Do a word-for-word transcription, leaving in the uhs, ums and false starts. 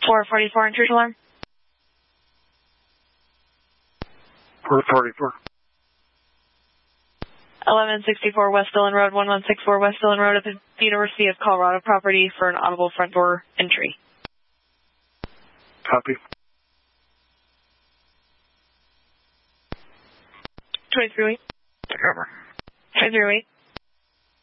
four forty-four, intrusion alarm. four forty-four. eleven sixty-four West Dillon Road, one one six four West Dillon Road at the University of Colorado property for an audible front door entry. Copy. twenty-three wait. Take over. twenty-three wait.